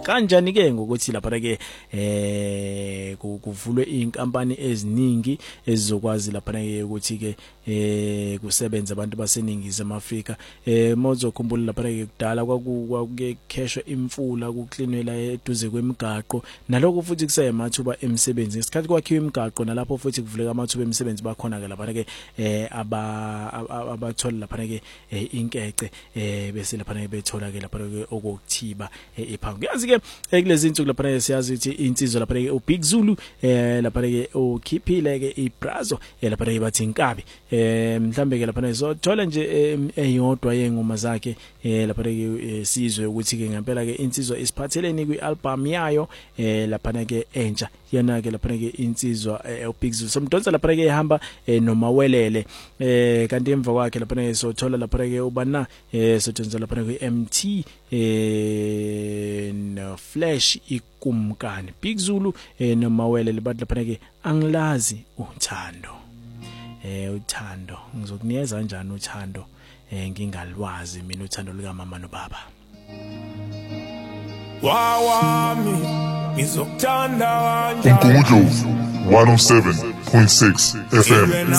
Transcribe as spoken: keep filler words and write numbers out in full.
kanjani ke ngokuthi lapha ke eh kuvulwe inkampani eziningi ezizokwazi lapha ke ukuthi ke eh kusebenza abantu baseningizimu Afrika eh mawuzokhumbula lapha ke kudala kwakuke kheshwe imfula kuklinwela eduze kwemigaqo naloko futhi kuseyamathuba emsebenzi ngesikhathi kwakhiwa imigaqo nalapho futhi kuvuleka amathuba emsebenzi bakhona ke lapha ke eh aba abathola lapha ke inkece eh bese lapha ke bethola ke lapha ke okuthiba ephansi yazi ke kulezi insuku lapha ke siyazi ukuthi insizwa lapha ke uBig Zulu eh lapha ke ukhiphile ke ibrazo lapha ke bathi inkabi eh mhlambe ke lapha so thola nje eyodwa yengoma zakhe eh lapha ke sizwe ukuthi ke ngempela ke insizwa isiphatheleni kwialbum yayo eh lapha ke entsha yana ke lapha ke insizwa uBig Zulu somdonsa lapha ke ehamba nomawelele eh kanti emva kwakhe lapha ke so thola lapha ke ubana eh sodonsa lapha ke M T eh no Flash ikumkani Big Zulu eh nomawelele bathi lapha ke angilazi uthando eh uthando ngizokunikeza kanjani uthando eh ngingalwazi mina uthando lika mama nobaba wawami ngizokuthanda kanjani Umgungundlovu one oh seven point six F M